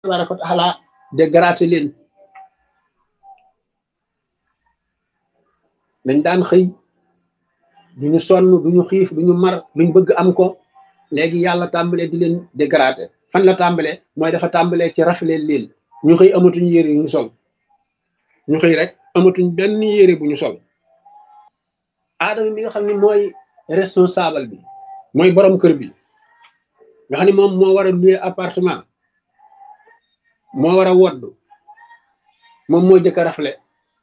tabaraka wa taala dégraté leen dañ daan xëy duñu sonn duñu xiif duñu mar luñ bëgg am ko léegi yàlla tàmbalee di leen dégraté fan la tàmbalee mooy dafa tàmbalee ci rafleel leen ñu xëy amatuñ yére yu ñu sol ñu xëy rek amatuñ benn yére bu ñu sol aadama mi nga xam ne mooy responsable bi mooy borom kër bi nga xam ne moom moo war a louer appartement moo war a wodd moom moo jëkk a rafle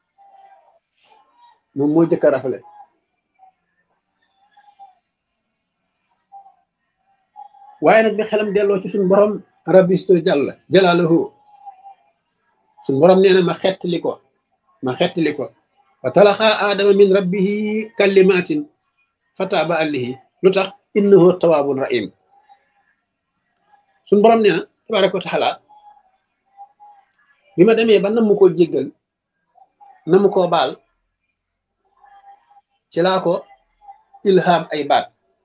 moom moo jëkk a rafle waaye nag bi xelam delloo ci suñu borom rabbistu jàlla jalaaluhu suñu borom nee na ma xettali ko wa talaqa aadama min rabbihi kalimatin fataaba alayhi lu tax innahu tawaabun rahim suñu borom nee na tabaraka wa taala bi ma demee ba namu koo jéggal namu koo baal ci laa ko ilham ay baat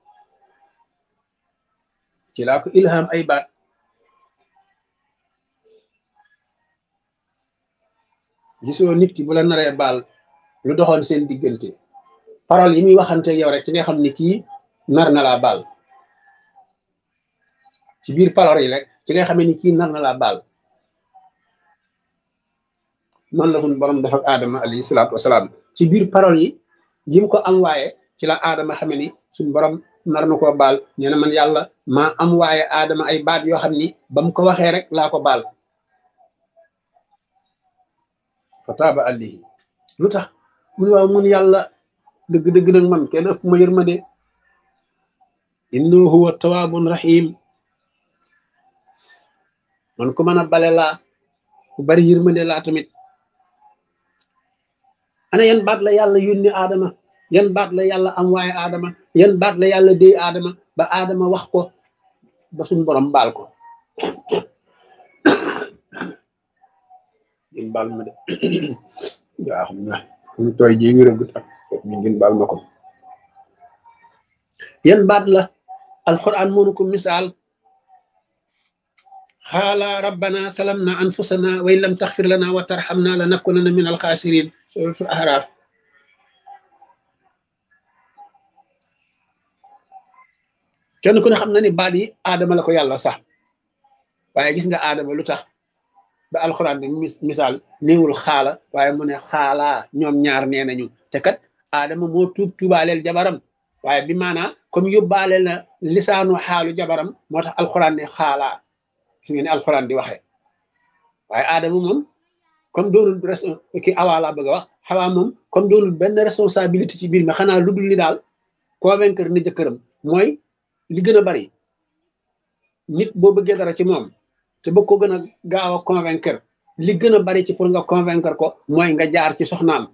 gisoo nit ki bu la naree baal lu doxoon seen diggante parole yi muy waxante yow rek ci nga xam ni kii nar na laa baal ci biir parole yi rek ci nga xamee ni kii nar na laa baal noonu la suñu borom def ak aadama alayhi salaatu wasalaam ci biir parole yi jim ko am waaye ci la aadama xamee ni suñu borom nar na koo baal nee na man yàlla maa am waaye aadama ay baat yoo xam ni ba mu ko waxee rek laa ko baal fa taaba alayhi lu tax mun waaw mun yàlla dëgg-dëgg nag man kenn ëpp ma yërmande innahu huwa tawaabun rahim man ku mën a bale laa ku bari yërmande laa tamit ana yan baat la yàlla yónni aadama yan baat la yàlla am waaye aadama yan baat la yàlla déy aadama ba aadama wax ko ba suñ borom baal ko ngeen baal ma de waaw xam na ñu tooy ji wéragut ak ñu ngeen baal ma ko yan baat la alquran mënu ko misaal xaala rabbana salamna anfusana wa in lam taxfir lana wa tarxamna la nakunanna min alxaasirin suratul ahraaf kenn ku ne xam na ni baat yi aadama la ko yàlla sax waaye gis nga aadama lu tax ba alxuraan bi misaal néewul xaala waaye mu ne xaalaa ñoom ñaar nee nañu te kat aadama moo tuubaaleel jabaram waaye bi maanaa comme yóbbaale na lisaanu xaalu jabaram moo tax alxuraan ne xaalaa gis nga ne alxuraan di waxee waaye aadama moom comme doonul ki awaa laa bëgg a wax xawaa moom comme doonul benn responsabilité ci biir mi xanaa lu dul li daal convaincre ni jëkkëram mooy li gën a bari nit boo bëggee dara ci moom te bëgg ko gën a gaaw a convaincre li gën a bari ci pour nga convaincre ko mooy nga jaar ci soxnaam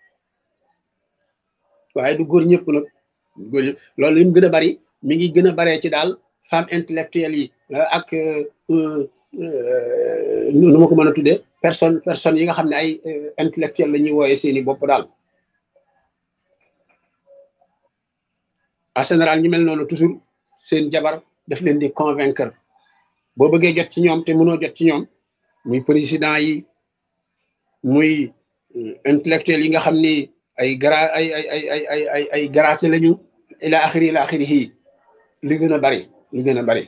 waaye du góor ñëpp nag góor ñëpp loolu li mu gën a bari mi ngi gën a baree ci daal femme intellectuelle yi ak nu ma ko mën a tuddee personne yi nga xam ne ay intellectuelle la ñuy wooye seeni bopp daal en général ñu mel noonu toujours seen jabar daf leen di convaincre boo bëggee jot ci ñoom te mënoo jot ci ñoom muy président yi muy intellectuel yi nga xam ni ay garaate lañu ila axiri li gën a bari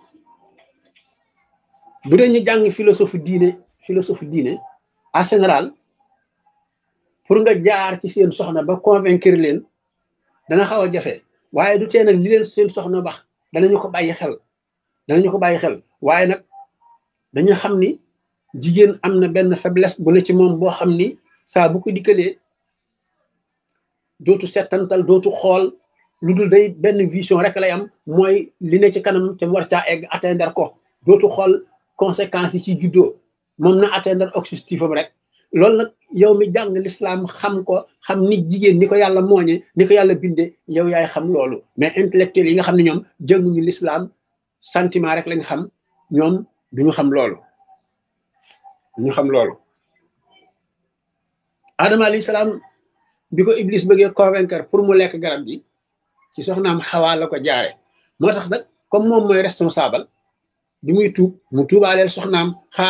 bu dee ñu jàng philosophie diine en général pour nga jaar ci seen soxna ba convaincre leen dana xaw a jafe waaye du tee nag li leen seen soxna wax danañu ko bàyyi xel waaye nag dañu xam ni jigéen am na benn faiblesse bu ne ci moom boo xam ni saa bu ko dikkalee dootu settantal dootu xool lu dul day benn vision rek lay am mooy li ne ci kanam te mu war caa egg atteindre ko dootu xool conséquences yi ci juddoo moom na atteindre objectif am rek loolu nag yow mi jàng l'islam xam ko xam ni jigéen ni ko yàlla mooñe ni ko yàlla binde yow yaay xam loolu mais intellectuel yi nga xam ne ñoom jënguñu l'islam sentiment rek lañ xam ñoom duñu xam loolu Adama alayhi salaam bi ko Iblis bëggee convaincre pour mu lekk garab gi ci soxnaam Xawaa la ko jaare moo tax nag comme moom mooy responsable bi muy tuub mu tuubaaleel soxnaam